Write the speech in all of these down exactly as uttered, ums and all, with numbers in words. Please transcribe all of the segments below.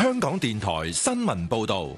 香港電台新聞報道。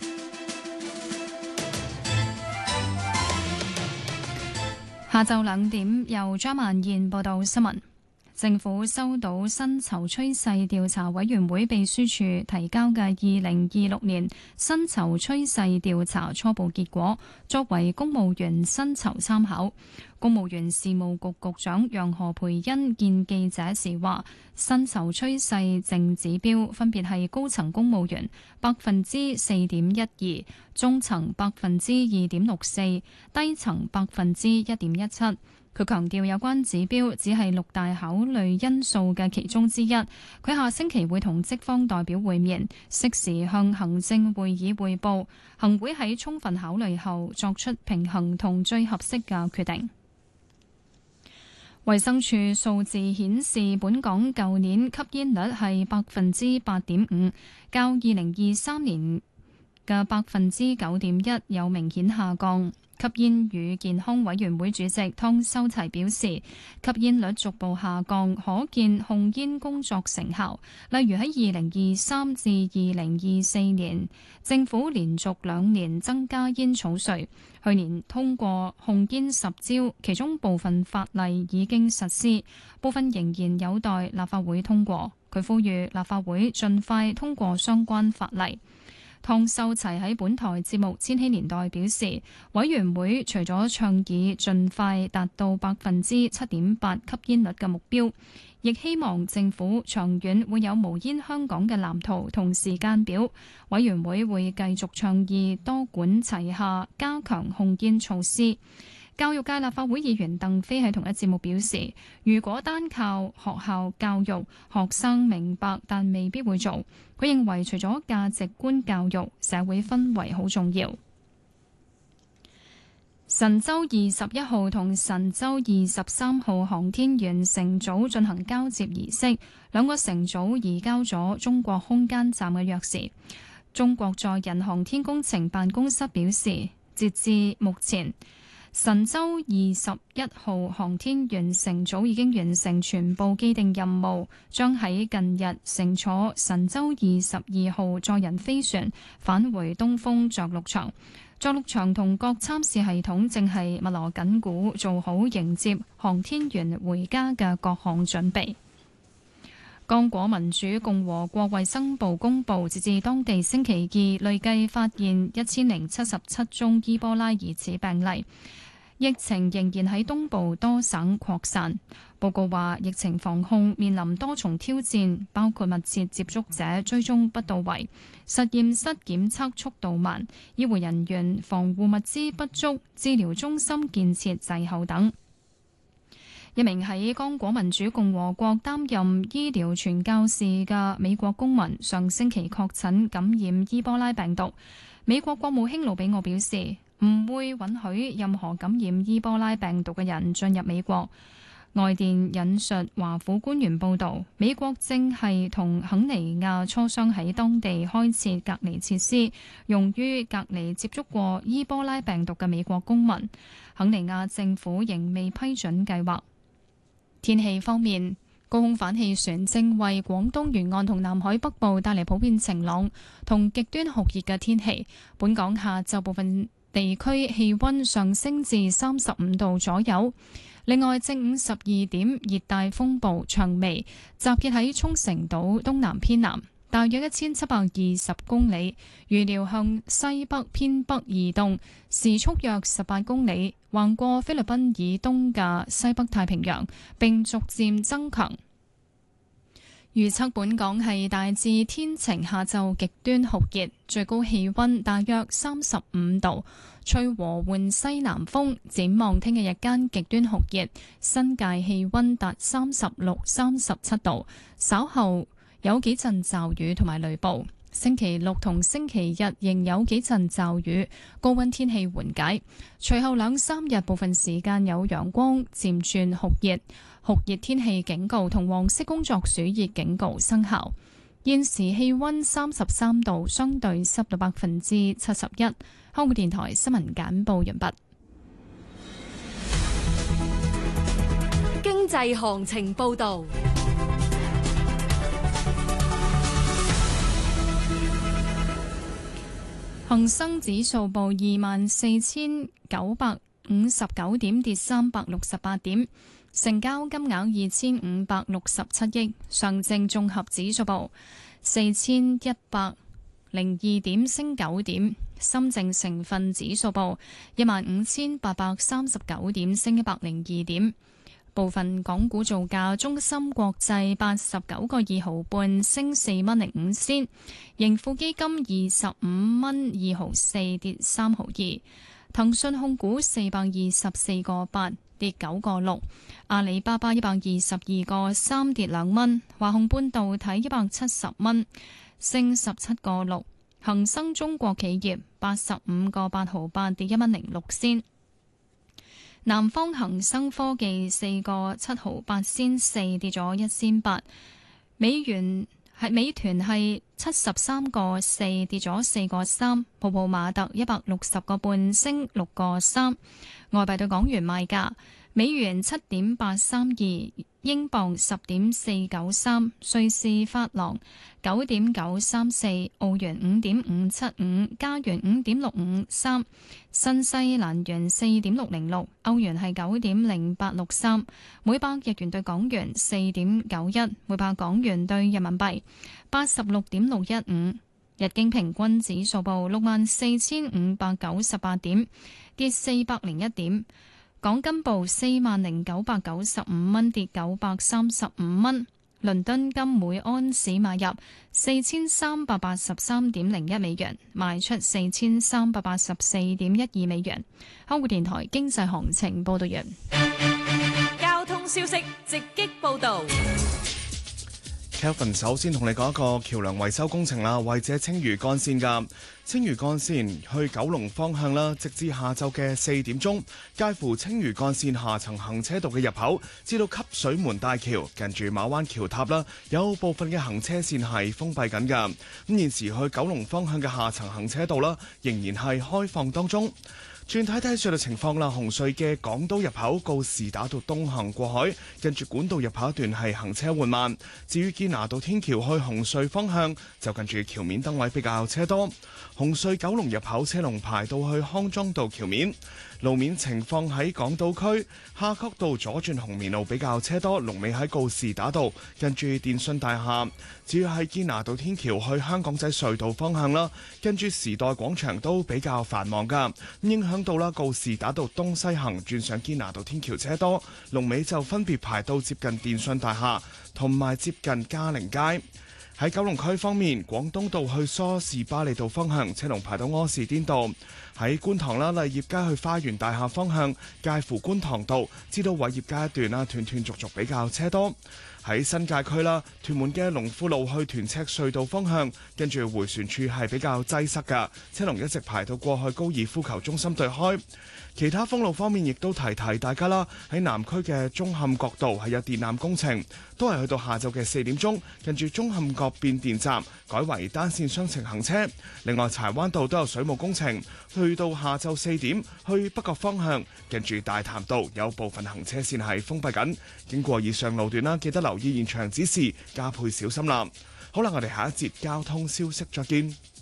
下晝兩點，由張曼燕報道新聞。政府收到薪酬趨勢調查委員會秘書處提交嘅二零二六年薪酬趨勢調查初步結果，作為公務員薪酬參考。公務員事務局局長楊何蓓茵見記者時話，薪酬趨勢淨指標分別係高層公務員百分之四點一二，中層百分之二點六四，低層百分之一點一七。佢強調有關指標只係六大考慮因素嘅其中之一。佢下星期會同職方代表會面，適時向行政會議匯報，行會喺充分考慮後作出平衡同最合適嘅決定。衛生署數字顯示，本港舊年吸煙率係百分之八點五，較二零二三年嘅百分之九點一有明顯下降。吸煙與健康委員會主席湯修齊表示，吸煙率逐步下降，可見控煙工作成效。例如喺二零二三至二零二四年，政府連續兩年增加煙草稅。去年通過控煙十招，其中部分法例已經實施，部分仍然有待立法會通過。佢呼籲立法會盡快通過相關法例。湯秀齊喺本台節目《千禧年代》表示，委員會除咗倡議盡快達到百分之七點八吸煙率嘅目標，亦希望政府長遠會有無煙香港嘅藍圖同時間表。委員會會繼續倡議多管齊下，加強控煙措施。教育界立法會議員鄧飛喺同一節目表示，如果單靠學校教育，學生明白但未必會做。佢認為除咗價值觀教育，社會氛圍好重要。神舟二十一號同神舟二十三號航天員乘組進行交接儀式，兩個乘組移交咗中國空間站嘅鑰匙。中國載人航天工程辦公室表示，截至目前，神舟二十一號航天員乘組已經完成全部既定任務，將喺近日乘坐神舟二十二號載人飛船返回東風着陸場。着陸場同各參試系統正係密鑼緊鼓，做好迎接航天員回家嘅各項準備。剛果民主共和國衛生部公布，截至當地星期二，累計發現一千零七十七宗伊波拉疑似病例。疫情仍然喺東部多省擴散。報告話，疫情防控面臨多重挑戰，包括密切接觸者追蹤不到位、實驗室檢測速度慢、醫護人員防護物資不足、治療中心建設滯後等。一名喺剛果民主共和國擔任醫療傳教士嘅美國公民，上星期確診感染伊波拉病毒。美國國務卿魯比奧表示，唔會允許任何感染伊波拉病毒嘅人進入美國。外電引述華府官員報導，美國正係同肯尼亞磋商喺當地開設隔離設施，用於隔離接觸過伊波拉病毒嘅美國公民。肯尼亞政府仍未批准計劃。天氣方面，高空反氣旋正為廣東沿岸同南海北部帶嚟普遍晴朗同極端酷熱嘅天氣。本港下晝部分地區氣溫上升至三十五度左右。另外，正午十二點，熱帶風暴薔薇集結喺沖繩島東南偏南，大約一千七百二十公里，預料向西北偏北移動，時速約十八公里，橫過菲律賓以東嘅西北太平洋，並逐漸增強。預測本港係大致天晴，下晝極端酷熱，最高氣溫大約三十五度，吹和緩西南風。展望聽日日間極端酷熱，新界氣溫達三十六、三十七度，稍後有幾陣驟雨同埋雷暴。星期六同星期日仍有幾陣驟雨，高溫天氣緩解。隨後兩三日部分時間有陽光，漸轉酷熱。酷熱天氣警告同黃色工作暑熱警告生效。現時氣溫三十三度，相對濕度百分之七十一。香港電台新聞簡報完畢。 經濟行情報道。 恒生指數報二萬四千九百五十九點，跌三百六十八點，成交金額二千五百六十七億。上證綜合指數報四千一百零二點，升九點。深證成分指數報一萬五千八百三十九點，升一百零二點。部分港股造價：中芯國際八十九個二毫半，升四蚊零五仙；盈富基金二十五蚊二毫四，跌三毫二；騰訊控股四百二十四個八，跌九個六；阿里巴巴一百二十二個三，跌兩蚊；華虹半導體一百七十蚊，升十七個六；恒生中國企業八十五個八毫八，跌一蚊零六仙。南方恒生科技四個七毫八仙四，跌咗一仙八。美元係美團係七十三個四，跌咗四個三。泡泡瑪特一百六十個半，升六個三。外幣對港元賣價：美元七點八三二，英鎊十點四九三，瑞士法郎九點九三四，澳元五點五七五，加元五點六五三，新西蘭元四點六零六，歐元係九點零八六三，每百日元對港元四點九一，每百港元對人民幣八十六點六一五。日經平均指數報六萬四千五百九十八點，跌四百零一點。港金報四萬零九百九十五蚊，跌九百三十五蚊。倫敦金每安士買入四千三百八十三點零一美元，賣出四千三百八十四點一二美元。香港電台經濟行情報道完。 交通消息直擊報道。 Kelvin 首先同你講一個橋梁維修工程啦，為者青嶼幹線㗎青嶼幹線去九龍方向啦，直至下晝嘅四點鐘，介乎青嶼幹線下層行車道嘅入口至到汲水門大橋近住馬灣橋塔啦，有部分嘅行車線係封閉緊㗎。咁現時去九龍方向嘅下層行車道啦，仍然係開放當中。轉睇睇隧道情況啦，紅隧嘅港島入口告士打道東行過海，近住管道入口一段係行車緩慢。至於堅拿道天橋去紅隧方向，就近住橋面燈位比較車多。紅隧九龍入口車龍排到去康莊道橋面。路面情況喺港島區夏慤道左轉紅棉路比較車多，龍尾喺告士打道近住電信大廈。至於喺堅拿道天橋去香港仔隧道方向啦，跟住時代廣場都比較繁忙噶，影響到啦告士打道東西行轉上堅拿道天橋車多，龍尾就分別排到接近電信大廈同埋接近嘉寧街。喺九龍區方面，廣東道去梳士巴利道方向車龍排到柯士甸道；喺觀塘啦，麗業街去花園大廈方向，介乎觀塘道至到偉業街一段啦，斷斷續續比較車多。喺新界區啦，屯門嘅龍富路去屯赤隧道方向，跟住迴旋處係比較擠塞㗎，車龍一直排到過去高爾夫球中心對開。其他封路方面，亦都提提大家啦。喺南區嘅舂坎角道係有電纜工程，都係去到下晝嘅四點鐘，近住舂坎角變電站改為單線雙程行車。另外，柴灣道都有水務工程，去到下晝四點，去北角方向，近住大潭道有部分行車線係封閉緊。經過以上路段啦，記得留意現場指示，加倍小心啦。好啦，我哋下一節交通消息再見。